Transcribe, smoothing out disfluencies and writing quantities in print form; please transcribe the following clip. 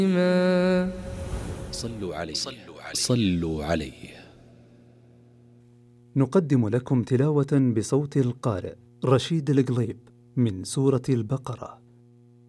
صلوا عليه. نقدم لكم تلاوة بصوت القارئ رشيد القليب من سورة البقرة.